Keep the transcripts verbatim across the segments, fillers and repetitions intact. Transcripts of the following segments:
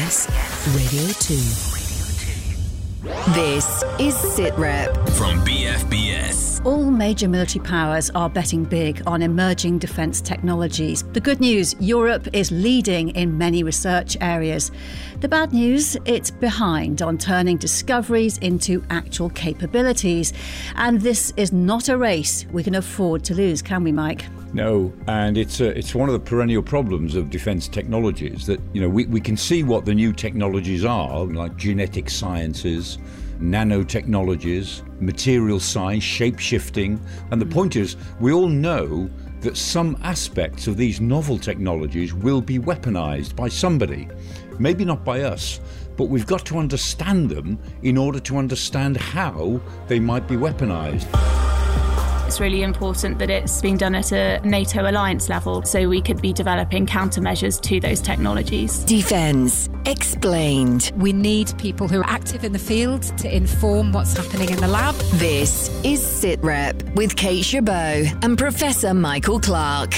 B S Radio two. This is SITREP from B F B S. All major military powers are betting big on emerging defence technologies. The good news, Europe is leading in many research areas. The bad news, it's behind on turning discoveries into actual capabilities. And this is not a race we can afford to lose, can we, Mike? No, and it's a, it's one of the perennial problems of defence technologies that, you know, we, we can see what the new technologies are, like genetic sciences, nanotechnologies, material science, shape-shifting. And the point is, we all know that some aspects of these novel technologies will be weaponized by somebody. Maybe not by us, but we've got to understand them in order to understand how they might be weaponized. It's really important that it's being done at a NATO alliance level so we could be developing countermeasures to those technologies. Defence Explained. We need people who are active in the field to inform what's happening in the lab. This is SITREP with Kate Chabot and Professor Michael Clark.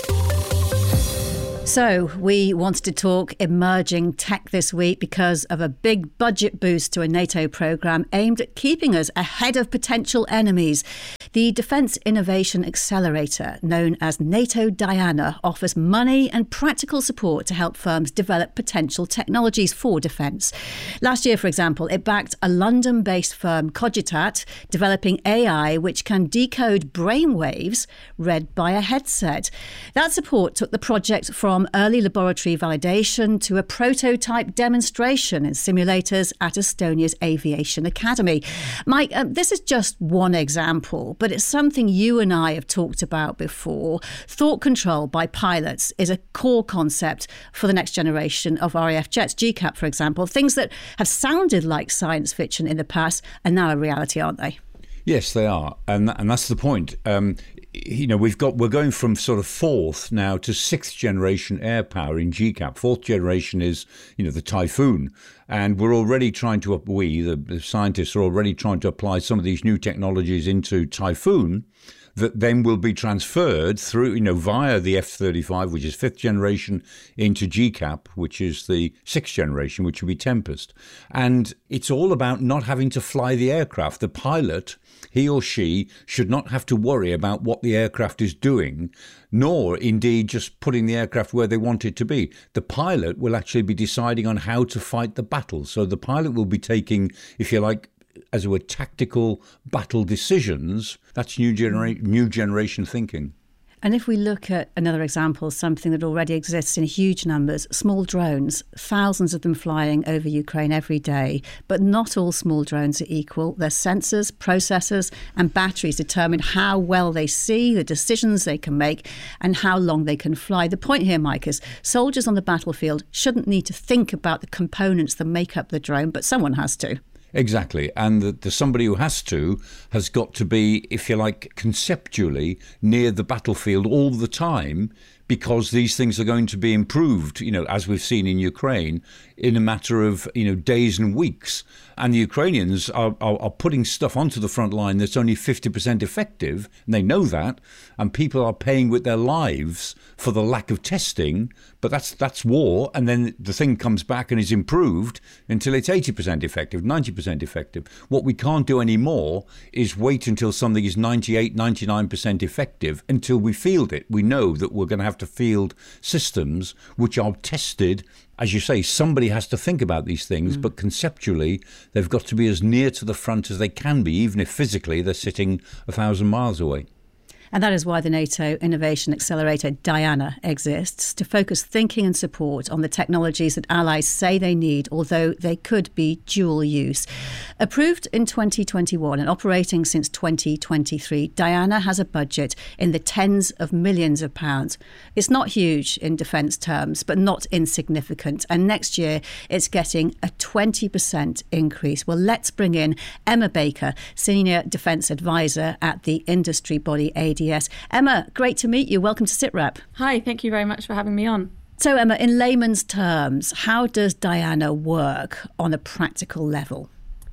So, we wanted to talk emerging tech this week because of a big budget boost to a NATO programme aimed at keeping us ahead of potential enemies. The Defence Innovation Accelerator, known as NATO DIANA, offers money and practical support to help firms develop potential technologies for defence. Last year, for example, it backed a London-based firm, Cogitat, developing A I which can decode brainwaves read by a headset. That support took the project from From early laboratory validation to a prototype demonstration in simulators at Estonia's Aviation Academy. Mike, um, this is just one example, but it's something you and I have talked about before. Thought control by pilots is a core concept for the next generation of R A F jets. G CAP, for example, things that have sounded like science fiction in the past are now a reality, aren't they? Yes, they are, and and that's the point. Um, you know, we've got we're going from sort of fourth now to sixth generation air power in G CAP. Fourth generation is, you know, the Typhoon, and we're already trying to we the, the scientists are already trying to apply some of these new technologies into Typhoon that then will be transferred through, you know, via the F thirty-five, which is fifth generation, into G CAP, which is the sixth generation, which will be Tempest. And it's all about not having to fly the aircraft. The pilot, he or she, should not have to worry about what the aircraft is doing, nor indeed just putting the aircraft where they want it to be. The pilot will actually be deciding on how to fight the battle. So the pilot will be taking, if you like, as it were, tactical battle decisions. That's new genera- new generation thinking. And if we look at another example, something that already exists in huge numbers, small drones, thousands of them flying over Ukraine every day. But not all small drones are equal. Their sensors, processors and batteries determine how well they see, the decisions they can make and how long they can fly. The point here, Mike, is soldiers on the battlefield shouldn't need to think about the components that make up the drone, but someone has to. Exactly. And the, the somebody who has to has got to be, if you like, conceptually near the battlefield all the time, because these things are going to be improved, you know, as we've seen in Ukraine, in a matter of, you know, days and weeks. And the Ukrainians are, are, are putting stuff onto the front line that's only fifty percent effective, and they know that, and people are paying with their lives for the lack of testing, but that's that's war, and then the thing comes back and is improved until it's eighty percent effective, ninety percent effective. What we can't do anymore is wait until something is ninety-eight, ninety-nine percent effective until we field it. We know that we're going to have to field systems which are tested. As you say, somebody has to think about these things, mm. but conceptually, they've got to be as near to the front as they can be, even if physically they're sitting a thousand miles away. And that is why the NATO Innovation Accelerator, DIANA, exists, to focus thinking and support on the technologies that allies say they need, although they could be dual use. Approved in twenty twenty-one and operating since twenty twenty-three, DIANA has a budget in the tens of millions of pounds. It's not huge in defence terms, but not insignificant. And next year, it's getting a twenty percent increase. Well, let's bring in Emma Baker, Senior Defence Advisor at the industry body A D S. Emma, great to meet you. Welcome to SITREP. Hi, thank you very much for having me on. So, Emma, in layman's terms, how does DIANA work on a practical level?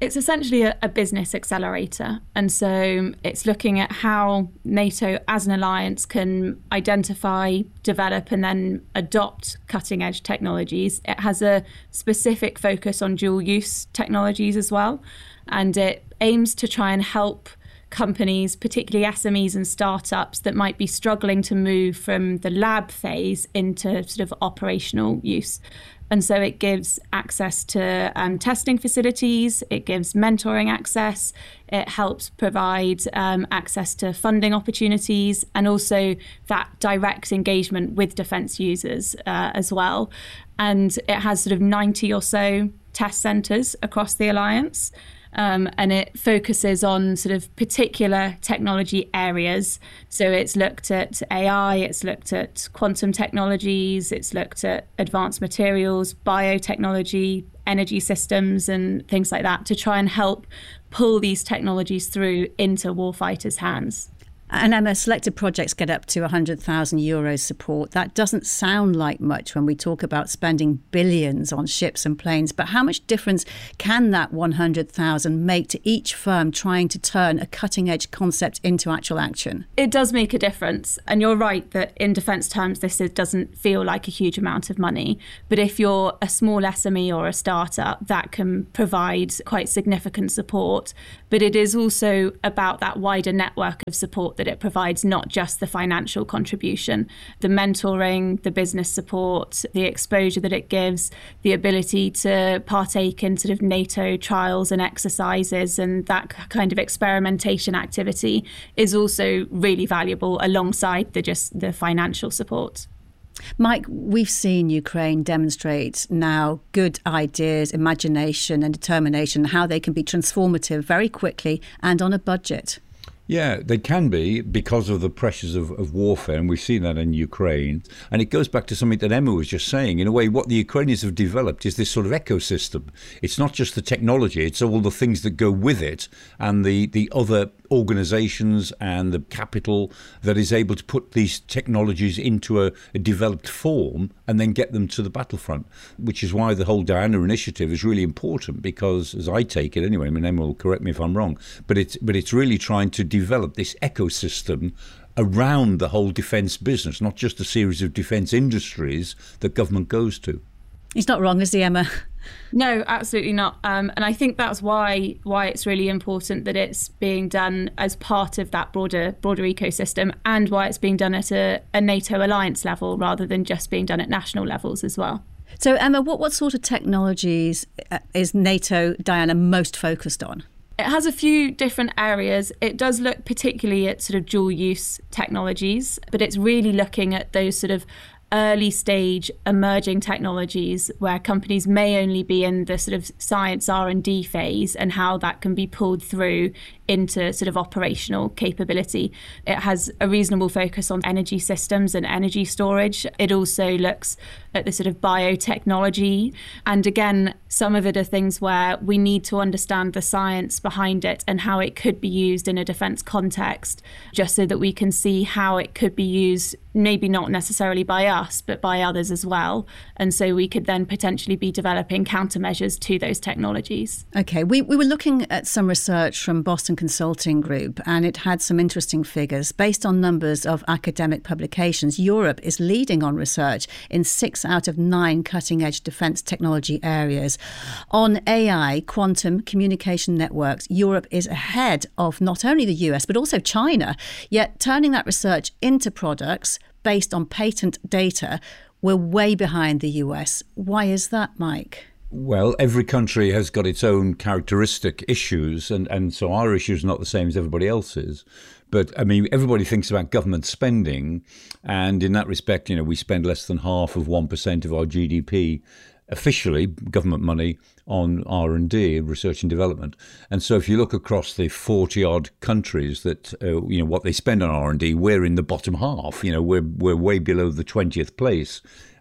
It's essentially a, a business accelerator. And so it's looking at how NATO as an alliance can identify, develop and then adopt cutting edge technologies. It has a specific focus on dual use technologies as well. And it aims to try and help companies, particularly S M Es and startups that might be struggling to move from the lab phase into sort of operational use. And so it gives access to um, testing facilities, it gives mentoring access, it helps provide um, access to funding opportunities, and also that direct engagement with defence users uh, as well. And it has sort of ninety or so test centres across the alliance. Um, and it focuses on sort of particular technology areas. So it's looked at A I, it's looked at quantum technologies, it's looked at advanced materials, biotechnology, energy systems and things like that to try and help pull these technologies through into warfighters' hands. And Emma, selected projects get up to one hundred thousand euros support. That doesn't sound like much when we talk about spending billions on ships and planes. But how much difference can that one hundred thousand make to each firm trying to turn a cutting edge concept into actual action? It does make a difference. And you're right that in defence terms, this is, doesn't feel like a huge amount of money. But if you're a small S M E or a startup, that can provide quite significant support. But it is also about that wider network of support that it provides, not just the financial contribution, the mentoring, the business support, the exposure that it gives, the ability to partake in sort of NATO trials and exercises, and that kind of experimentation activity is also really valuable alongside the just the financial support. Mike, we've seen Ukraine demonstrate now good ideas, imagination and determination, how they can be transformative very quickly and on a budget. Yeah, they can be because of the pressures of, of warfare, and we've seen that in Ukraine. And it goes back to something that Emma was just saying. In a way, what the Ukrainians have developed is this sort of ecosystem. It's not just the technology, it's all the things that go with it and the, the other organizations and the capital that is able to put these technologies into a, a developed form and then get them to the battlefront, which is why the whole Diana initiative is really important, because as I take it anyway, I mean, Emma will correct me if I'm wrong, but it's, but it's really trying to develop this ecosystem around the whole defence business, not just a series of defence industries that government goes to. He's not wrong, is he, Emma? No, absolutely not. Um, and I think that's why why it's really important that it's being done as part of that broader broader ecosystem, and why it's being done at a, a NATO alliance level rather than just being done at national levels as well. So, Emma, what, what sort of technologies is NATO, Diana, most focused on? It has a few different areas. It does look particularly at sort of dual use technologies, but it's really looking at those sort of early stage emerging technologies where companies may only be in the sort of science R and D phase, and how that can be pulled through into sort of operational capability. It has a reasonable focus on energy systems and energy storage. It also looks at the sort of biotechnology. And again, some of it are things where we need to understand the science behind it and how it could be used in a defence context, just so that we can see how it could be used, maybe not necessarily by us, but by others as well. And so we could then potentially be developing countermeasures to those technologies. OK, we, we were looking at some research from Boston Consulting Group, and it had some interesting figures. Based on numbers of academic publications, Europe is leading on research in six out of nine cutting-edge defence technology areas. On A I, quantum, communication networks, Europe is ahead of not only the U S, but also China. Yet turning that research into products based on patent data, we're way behind the U S. Why is that, Mike? Well, every country has got its own characteristic issues, and, and so our issues are not the same as everybody else's. But, I mean, everybody thinks about government spending, and in that respect, you know, we spend less than half of one percent of our G D P, officially, government money, on R and D, research and development. And so if you look across the forty-odd countries that, uh, you know, what they spend on R and D, we're in the bottom half. You know, we're, we're way below the twentieth place.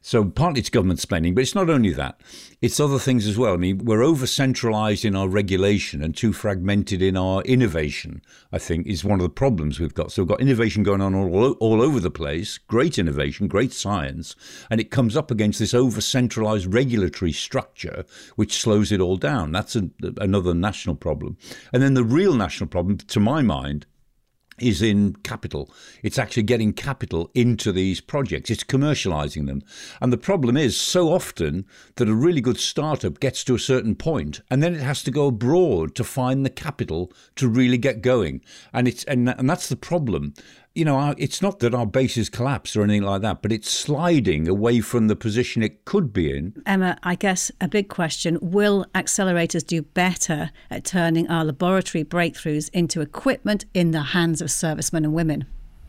So partly it's government spending, but it's not only that. It's other things as well. I mean, we're over-centralised in our regulation and too fragmented in our innovation, I think, is one of the problems we've got. So we've got innovation going on all, all over the place, great innovation, great science, and it comes up against this over-centralised regulatory structure, which slows it all down. That's a, another national problem. And then the real national problem, to my mind, is in capital. It's actually getting capital into these projects. It's commercializing them. And the problem is so often that a really good startup gets to a certain point and then it has to go abroad to find the capital to really get going. And it's and, and that's the problem. You know, it's not that our base is collapsed or anything like that, but it's sliding away from the position it could be in. Emma, I guess a big question, will accelerators do better at turning our laboratory breakthroughs into equipment in the hands of servicemen and women?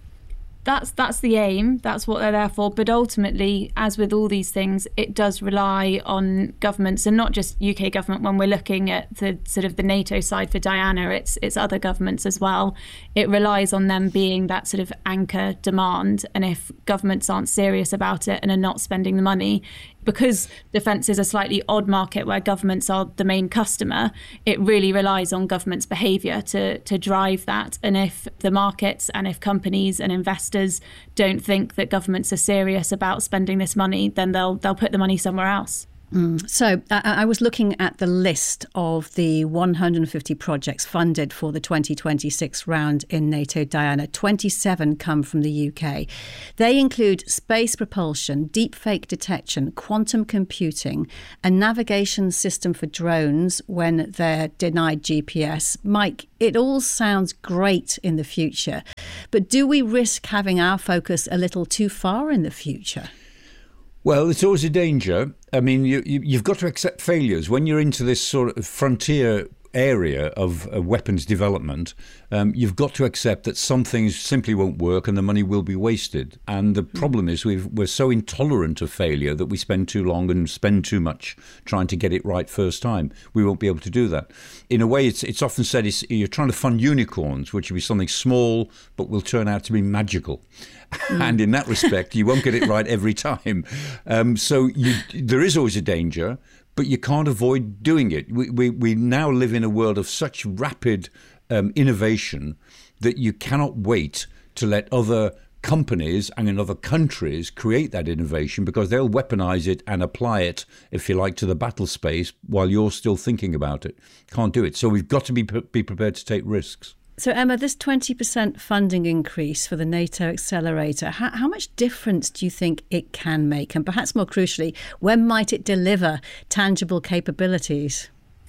That's that's the aim. That's what they're there for. But ultimately, as with all these things, it does rely on governments, and not just U K government. When we're looking at the sort of the NATO side for Diana, it's it's other governments as well. It relies on them being that sort of anchor demand. And if governments aren't serious about it and are not spending the money, because defence is a slightly odd market where governments are the main customer, it really relies on government's behaviour to to drive that. And if the markets and if companies and investors don't think that governments are serious about spending this money, then they'll they'll put the money somewhere else. Mm. So I, I was looking at the list of the one hundred fifty projects funded for the twenty twenty-six round in NATO Diana. twenty-seven come from the U K. They include space propulsion, deepfake detection, quantum computing, a navigation system for drones when they're denied G P S. Mike, it all sounds great in the future, but do we risk having our focus a little too far in the future? Well, it's always a danger. I mean, you, you, you've got to accept failures. When you're into this sort of frontier area of uh, weapons development, um, you've got to accept that some things simply won't work and the money will be wasted. And the problem is we've, we're so intolerant of failure that we spend too long and spend too much trying to get it right first time. We won't be able to do that. In a way, it's, it's often said it's, you're trying to fund unicorns, which will be something small but will turn out to be magical. Mm. And in that respect, you won't get it right every time. Um, so you, there is always a danger, but you can't avoid doing it. We, we, we now live in a world of such rapid um, innovation that you cannot wait to let other companies and in other countries create that innovation, because they'll weaponize it and apply it, if you like, to the battle space while you're still thinking about it. Can't do it. So we've got to be, be prepared to take risks. So, Emma, this twenty percent funding increase for the NATO Accelerator, how, how much difference do you think it can make? And perhaps more crucially, when might it deliver tangible capabilities?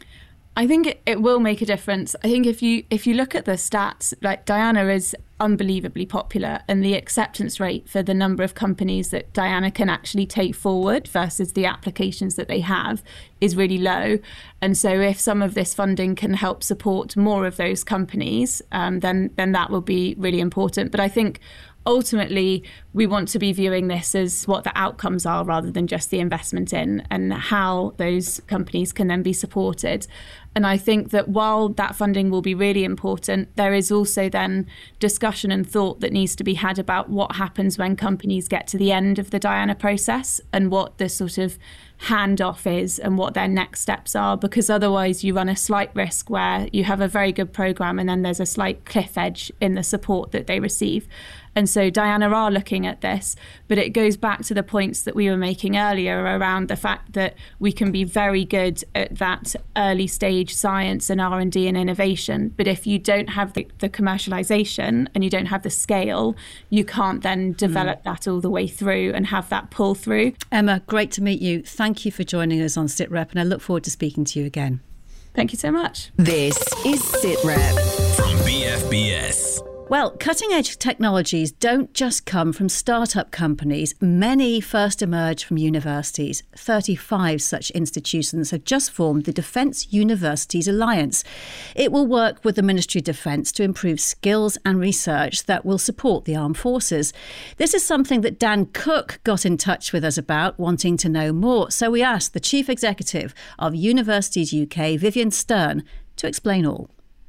I think it, it will make a difference. I think if you if you look at the stats, like Diana is unbelievably popular, and the acceptance rate for the number of companies that Diana can actually take forward versus the applications that they have is really low. And so if some of this funding can help support more of those companies, um, then then that will be really important. But I think ultimately, we want to be viewing this as what the outcomes are rather than just the investment in, and how those companies can then be supported. And I think that while that funding will be really important, there is also then discussion and thought that needs to be had about what happens when companies get to the end of the Diana process and what the sort of handoff is and what their next steps are, because otherwise you run a slight risk where you have a very good program and then there's a slight cliff edge in the support that they receive. And so Diana are looking at this, but it goes back to the points that we were making earlier around the fact that we can be very good at that early stage science and R and D and innovation. But if you don't have the, the commercialization and you don't have the scale, you can't then develop mm. that all the way through and have that pull through. Emma, great to meet you. Thank you for joining us on SITREP, and I look forward to speaking to you again. Thank you so much. This is SITREP from B F B S. Well, cutting-edge technologies don't just come from start-up companies. Many first emerge from universities. thirty-five such institutions have just formed the Defence Universities Alliance. It will work with the Ministry of Defence to improve skills and research that will support the armed forces. This is something that Dan Cook got in touch with us about, wanting to know more. So we asked the Chief Executive of Universities U K, Vivienne Stern, to explain all.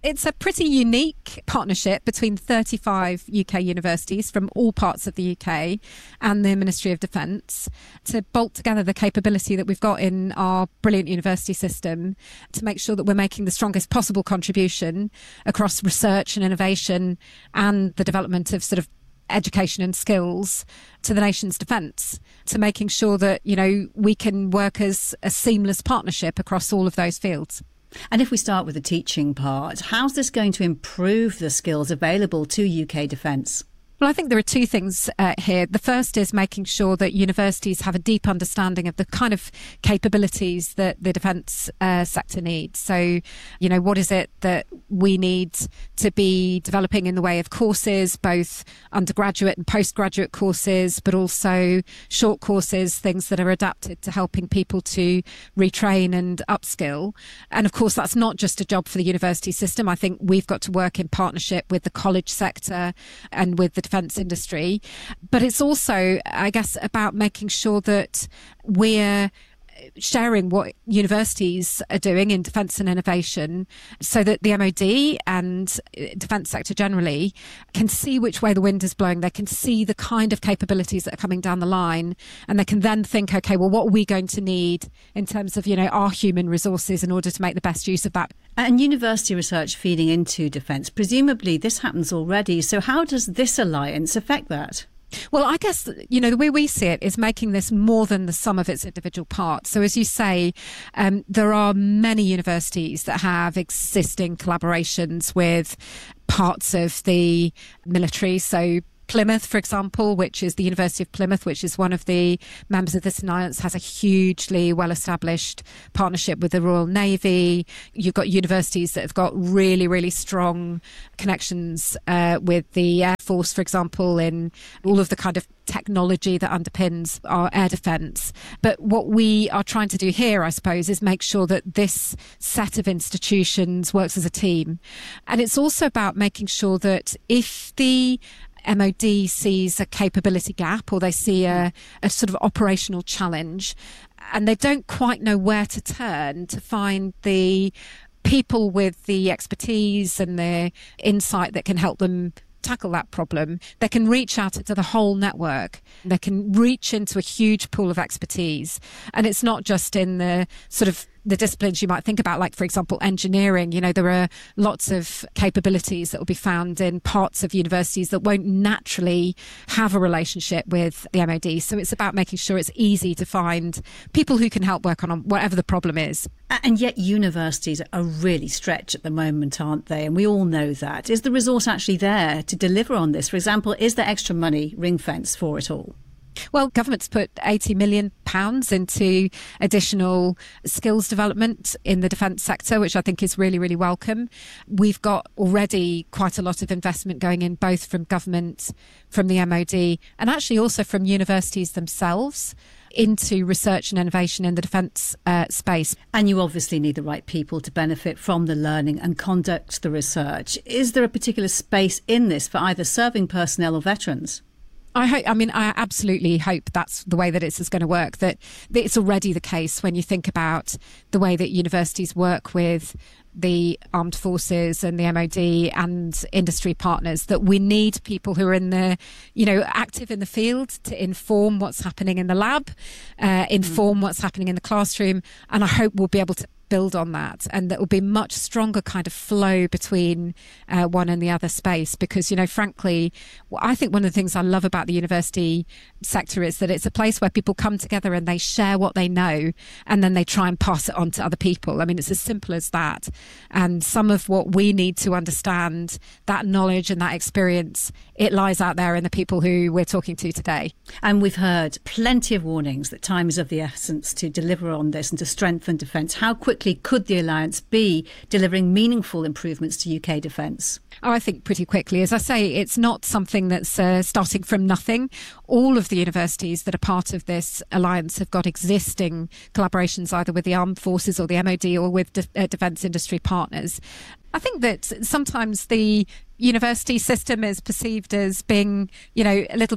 it's a pretty unique partnership between thirty-five U K universities from all parts of the U K and the Ministry of Defence to bolt together the capability that we've got in our brilliant university system to make sure that we're making the strongest possible contribution across research and innovation and the development of sort of education and skills to the nation's defence, to making sure that, you know, we can work as a seamless partnership across all of those fields. And if we start with the teaching part, how's this going to improve the skills available to U K defence? Well, I think there are two things uh, here. The first is making sure that universities have a deep understanding of the kind of capabilities that the defence uh, sector needs. So, you know, what is it that we need to be developing in the way of courses, both undergraduate and postgraduate courses, but also short courses, things that are adapted to helping people to retrain and upskill. And of course, that's not just a job for the university system. I think we've got to work in partnership with the college sector and with the defence industry, but it's also, I guess, about making sure that we're sharing what universities are doing in defence and innovation so that the M O D and defence sector generally can see which way the wind is blowing. They can see the kind of capabilities that are coming down the line, and they can then think, okay, well, what are we going to need in terms of, you know, our human resources in order to make the best use of that. And university research feeding into defence, presumably this happens already. So how does this alliance affect that? Well, I guess, you know, the way we see it is making this more than the sum of its individual parts. So as you say, um, there are many universities that have existing collaborations with parts of the military. So Plymouth, for example, which is the University of Plymouth, which is one of the members of this alliance, has a hugely well-established partnership with the Royal Navy. You've got universities that have got really, really strong connections uh, with the Air Force, for example, in all of the kind of technology that underpins our air defence. But what we are trying to do here, I suppose, is make sure that this set of institutions works as a team. And it's also about making sure that if the M O D sees a capability gap or they see a, a sort of operational challenge and they don't quite know where to turn to find the people with the expertise and the insight that can help them tackle that problem, they can reach out to the whole network. They can reach into a huge pool of expertise. And it's not just in the sort of the disciplines you might think about, like, for example, engineering. You know, there are lots of capabilities that will be found in parts of universities that won't naturally have a relationship with the M O D. So it's about making sure it's easy to find people who can help work on whatever the problem is. And yet universities are really stretched at the moment, aren't they? And we all know that. Is the resource actually there to deliver on this? For example, is there extra money ring-fenced for it all? Well, government's put eighty million pounds into additional skills development in the defence sector, which I think is really, really welcome. We've got already quite a lot of investment going in, both from government, from the M O D, and actually also from universities themselves, into research and innovation in the defence uh, space. And you obviously need the right people to benefit from the learning and conduct the research. Is there a particular space in this for either serving personnel or veterans? I hope, I mean, I absolutely hope that's the way that it's going to work, that, that it's already the case when you think about the way that universities work with the armed forces and the M O D and industry partners, that we need people who are in the, you know, active in the field to inform what's happening in the lab, uh, inform mm. what's happening in the classroom. And I hope we'll be able to build on that, and that will be much stronger kind of flow between uh, one and the other space. Because, you know, frankly, I think one of the things I love about the university sector is that it's a place where people come together and they share what they know, and then they try and pass it on to other people. I mean, it's as simple as that. And some of what we need to understand, that knowledge and that experience, it lies out there in the people who we're talking to today. And we've heard plenty of warnings that time is of the essence to deliver on this and to strengthen defence. How quickly could the alliance be delivering meaningful improvements to U K defence? Oh, I think pretty quickly. As I say, it's not something that's uh, starting from nothing. All of the universities that are part of this alliance have got existing collaborations either with the armed forces or the M O D or with de- uh, defence industry partners. I think that sometimes the university system is perceived as being, you know, a little bit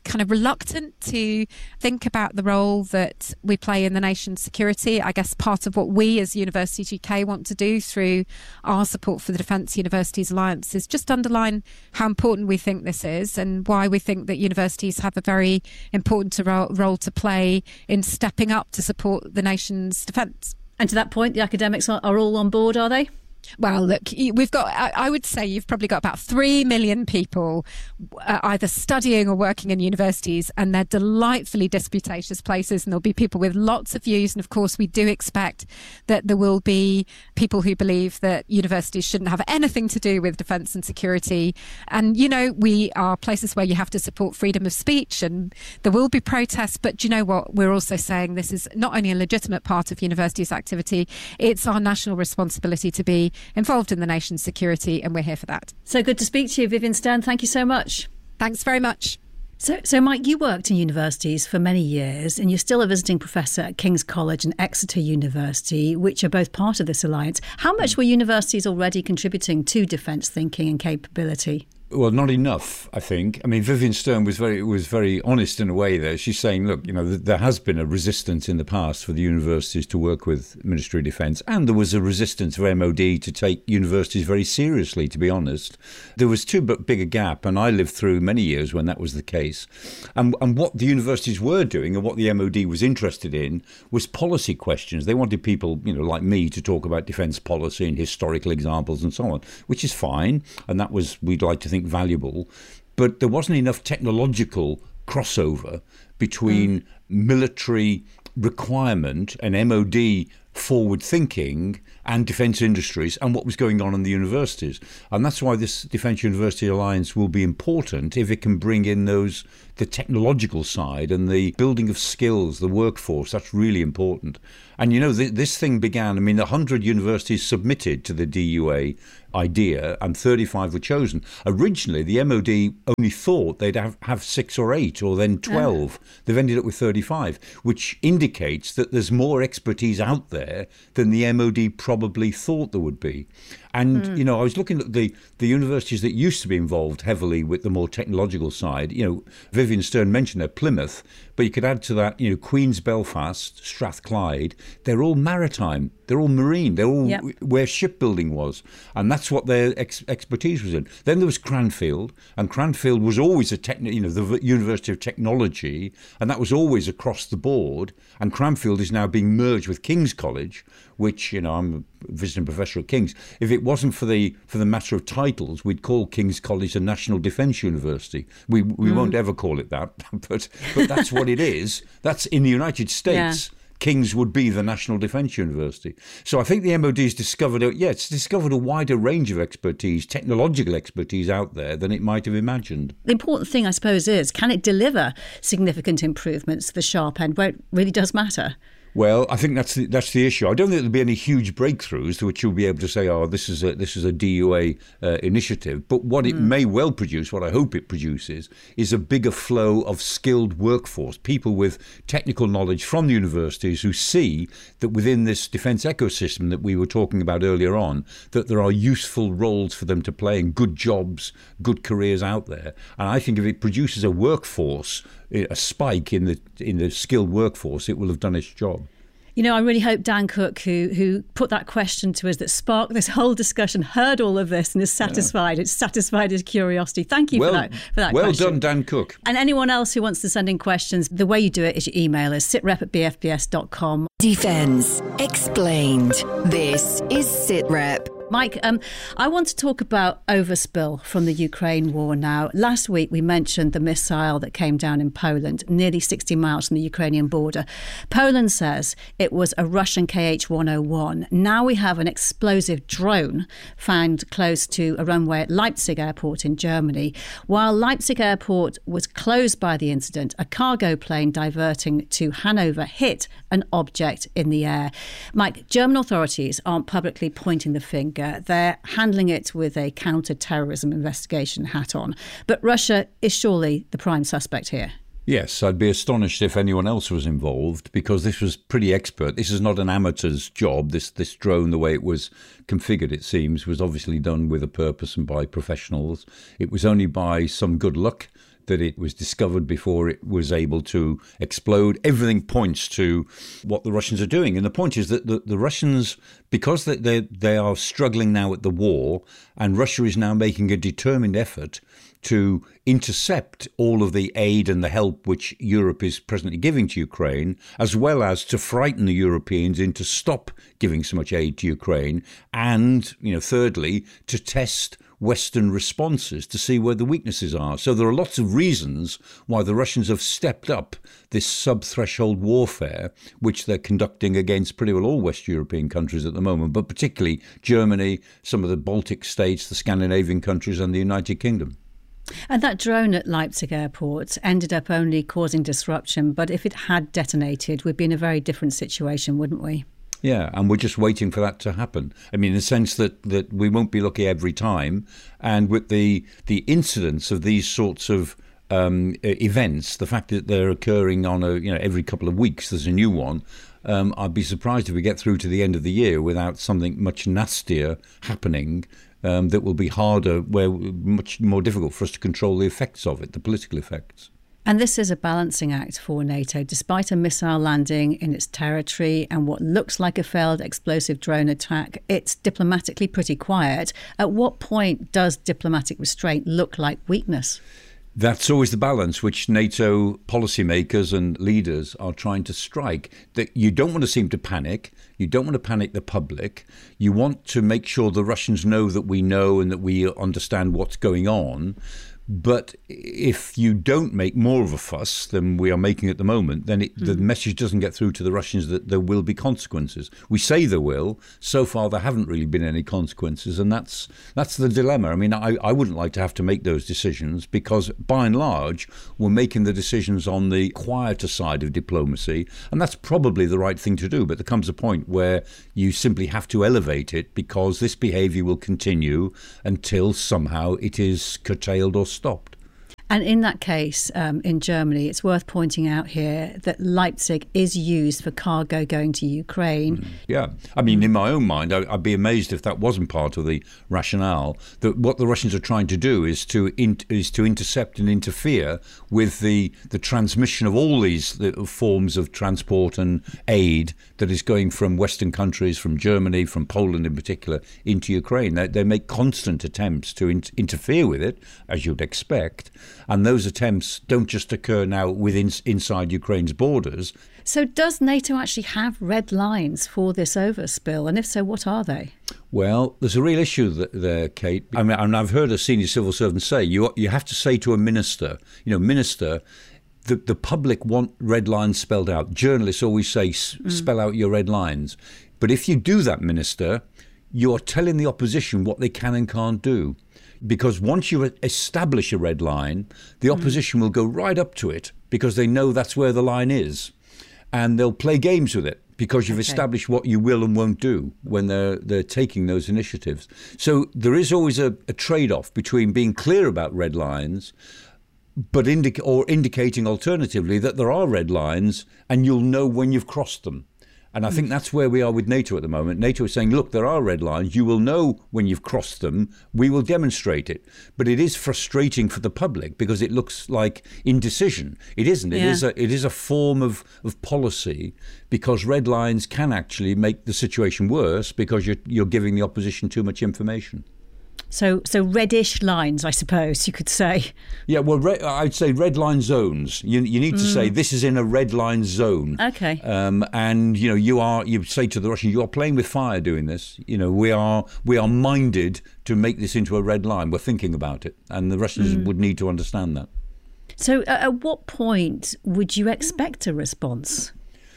kind of reluctant to think about the role that we play in the nation's security. I guess part of what we as Universities U K want to do through our support for the Defence Universities Alliance is just underline how important we think this is and why we think that universities have a very important role, role to play in stepping up to support the nation's defence. And to that point, the academics are, are all on board, are they? Well, look, we've got, I would say you've probably got about three million people uh, either studying or working in universities, and they're delightfully disputatious places, and there'll be people with lots of views. And of course, we do expect that there will be people who believe that universities shouldn't have anything to do with defence and security. And, you know, we are places where you have to support freedom of speech, and there will be protests. But do you know what? We're also saying this is not only a legitimate part of universities' activity, it's our national responsibility to be involved in the nation's security, and we're here for that. So good to speak to you, Vivienne Stern. Thank you so much. Thanks very much. So, so Mike, you worked in universities for many years, and you're still a visiting professor at King's College and Exeter University, which are both part of this alliance. How much were universities already contributing to defence thinking and capability? Well, not enough, I think. I mean, Vivienne Stern was very was very honest in a way there. She's saying, look, you know, th- there has been a resistance in the past for the universities to work with Ministry of Defence, and there was a resistance for M O D to take universities very seriously, to be honest. There was too big a gap, and I lived through many years when that was the case. And, and what the universities were doing and what the M O D was interested in was policy questions. They wanted people, you know, like me to talk about defence policy and historical examples and so on, which is fine, and that was, we'd like to think, valuable, but there wasn't enough technological crossover between mm. military requirement and M O D forward thinking and defence industries and what was going on in the universities. And that's why this Defence University Alliance will be important if it can bring in those the technological side and the building of skills, the workforce. That's really important. And, you know, th- this thing began, I mean, one hundred universities submitted to the D U A idea and thirty-five were chosen. Originally, the M O D only thought they'd have, have six or eight or then twelve. Oh. They've ended up with thirty-five, which indicates that there's more expertise out there than the M O D probably thought there would be. And, mm. you know, I was looking at the, the universities that used to be involved heavily with the more technological side. You know, Vivienne Stern mentioned there, Plymouth, but you could add to that, you know, Queen's Belfast, Strathclyde. They're all maritime. They're all marine. They're all yep. where shipbuilding was. And that's what their ex- expertise was in. Then there was Cranfield, and Cranfield was always a techni- you know, the University of Technology, and that was always across the board. And Cranfield is now being merged with King's College, which, you know, I'm a visiting professor at King's. If it wasn't for the for the matter of titles, we'd call King's College a National Defence University. We we mm. won't ever call it that, but but that's what it is. That's in the United States. Yeah. King's would be the National Defence University. So I think the M O D's discovered, a, yeah, it's discovered a wider range of expertise, technological expertise out there than it might have imagined. The important thing, I suppose, is can it deliver significant improvements to the sharp end where it really does matter? Well, I think that's the, that's the issue. I don't think there'll be any huge breakthroughs to which you'll be able to say, oh, this is a, this is a D U A uh, initiative. But what it mm. may well produce, what I hope it produces, is a bigger flow of skilled workforce, people with technical knowledge from the universities who see that within this defence ecosystem that we were talking about earlier on, that there are useful roles for them to play and good jobs, good careers out there. And I think if it produces a workforce, a spike in the in the skilled workforce, it will have done its job. You know, I really hope Dan Cook, who who put that question to us that sparked this whole discussion, heard all of this and is satisfied. Yeah. It's satisfied his curiosity. Thank you well, for that for that well question. Well done, Dan Cook. And anyone else who wants to send in questions, the way you do it is you email us, sitrep at b f b s dot com. Defence Explained. This is SitRep. Mike, um, I want to talk about overspill from the Ukraine war now. Last week we mentioned the missile that came down in Poland, nearly sixty miles from the Ukrainian border. Poland says it was a Russian K H one oh one. Now we have an explosive drone found close to a runway at Leipzig Airport in Germany. While Leipzig Airport was closed by the incident, a cargo plane diverting to Hanover hit an object in the air. Mike, German authorities aren't publicly pointing the finger. They're handling it with a counter-terrorism investigation hat on. But Russia is surely the prime suspect here. Yes, I'd be astonished if anyone else was involved because this was pretty expert. This is not an amateur's job. This this drone, the way it was configured, it seems, was obviously done with a purpose and by professionals. It was only by some good luck that it was discovered before it was able to explode. Everything points to what the Russians are doing. And the point is that the, the Russians, because they, they, they are struggling now at the war, and Russia is now making a determined effort to intercept all of the aid and the help which Europe is presently giving to Ukraine, as well as to frighten the Europeans into stop giving so much aid to Ukraine, and, you know, thirdly, to test Western responses to see where the weaknesses are. So there are lots of reasons why the Russians have stepped up this sub-threshold warfare, which they're conducting against pretty well all West European countries at the moment, but particularly Germany, some of the Baltic states, the Scandinavian countries, and the United Kingdom. And that drone at Leipzig airport ended up only causing disruption, but if it had detonated, we'd be in a very different situation, wouldn't we? Yeah, and we're just waiting for that to happen. I mean, in the sense that, that we won't be lucky every time. And with the the incidence of these sorts of um, events, the fact that they're occurring on a you know every couple of weeks, there's a new one. Um, I'd be surprised if we get through to the end of the year without something much nastier happening. Um, that will be harder, where much more difficult for us to control the effects of it, the political effects. And this is a balancing act for NATO. Despite a missile landing in its territory and what looks like a failed explosive drone attack, it's diplomatically pretty quiet. At what point does diplomatic restraint look like weakness? That's always the balance which NATO policymakers and leaders are trying to strike. That you don't want to seem to panic. You don't want to panic the public. You want to make sure the Russians know that we know and that we understand what's going on. But if you don't make more of a fuss than we are making at the moment, then it, mm. the message doesn't get through to the Russians that there will be consequences. We say there will. So far, there haven't really been any consequences. And that's that's the dilemma. I mean, I, I wouldn't like to have to make those decisions because, by and large, we're making the decisions on the quieter side of diplomacy. And that's probably the right thing to do. But there comes a point where you simply have to elevate it because this behaviour will continue until somehow it is curtailed or stopped. And in that case, um, in Germany, it's worth pointing out here that Leipzig is used for cargo going to Ukraine. Mm. Yeah. I mean, in my own mind, I, I'd be amazed if that wasn't part of the rationale, that what the Russians are trying to do is to in, is to intercept and interfere with the, the transmission of all these the forms of transport and aid that is going from Western countries, from Germany, from Poland in particular, into Ukraine. They, they make constant attempts to in, interfere with it, as you'd expect. And those attempts don't just occur now within inside Ukraine's borders. So does NATO actually have red lines for this overspill? And if so, what are they? Well, there's a real issue there, Kate. I mean, and I've heard a senior civil servant say, you you have to say to a minister, you know, minister, the, the public want red lines spelled out. Journalists always say, mm. spell out your red lines. But if you do that, minister, you're telling the opposition what they can and can't do. Because once you establish a red line, the opposition mm. will go right up to it because they know that's where the line is. And they'll play games with it because you've okay. established what you will and won't do when they're they're taking those initiatives. So there is always a, a trade-off between being clear about red lines but indic- or indicating alternatively that there are red lines and you'll know when you've crossed them. And I think that's where we are with NATO at the moment. NATO is saying, look, there are red lines. You will know when you've crossed them. We will demonstrate it. But it is frustrating for the public because it looks like indecision. It isn't. It yeah. is a it is a form of, of policy because red lines can actually make the situation worse because you're, you're giving the opposition too much information. So so reddish lines, I suppose you could say. Yeah, well, re- I'd say red line zones. You you need to mm. say this is in a red line zone. Okay. Um, and you know you are you say to the Russians, you are playing with fire doing this. You know we are we are minded to make this into a red line. We're thinking about it, and the Russians mm. would need to understand that. So uh, at what point would you expect a response?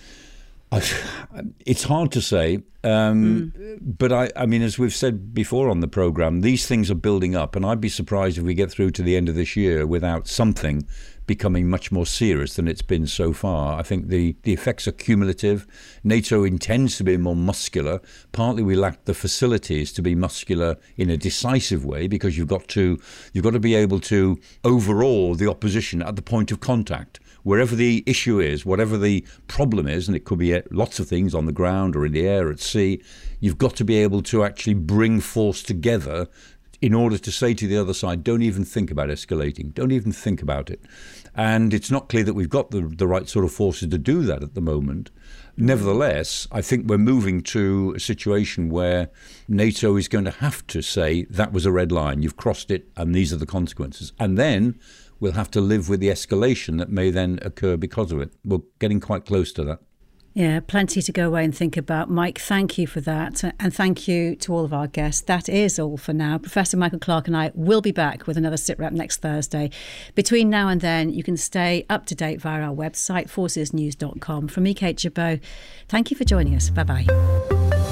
It's hard to say, um, mm. but I, I mean, as we've said before on the programme, these things are building up, and I'd be surprised if we get through to the end of this year without something becoming much more serious than it's been so far. I think the, the effects are cumulative. NATO intends to be more muscular. Partly we lack the facilities to be muscular in a decisive way because you've got to you've got to be able to overawe the opposition at the point of contact. Wherever the issue is, whatever the problem is, and it could be lots of things on the ground or in the air, at sea, you've got to be able to actually bring force together in order to say to the other side, don't even think about escalating, don't even think about it. And it's not clear that we've got the, the right sort of forces to do that at the moment. Nevertheless, I think we're moving to a situation where NATO is going to have to say that was a red line, you've crossed it, and these are the consequences. And then we'll have to live with the escalation that may then occur because of it. We're getting quite close to that. Yeah, plenty to go away and think about. Mike, thank you for that. And thank you to all of our guests. That is all for now. Professor Michael Clarke and I will be back with another SITREP next Thursday. Between now and then, you can stay up to date via our website, forces news dot com. From me, Kate Chabot, thank you for joining us. Bye-bye.